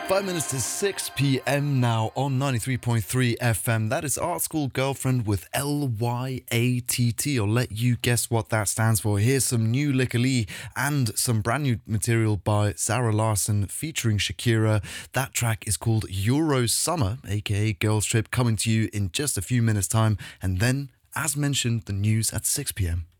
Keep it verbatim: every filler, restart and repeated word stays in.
Five minutes to six p.m. now on ninety-three point three F M. That is Art School Girlfriend with L Y A T T. I'll let you guess what that stands for. Here's some new Lick Lee and some brand new material by Zara Larsson featuring Shakira. That track is called Euro Summer, aka Girls Trip, coming to you in just a few minutes' time. And then, as mentioned, the news at six p.m.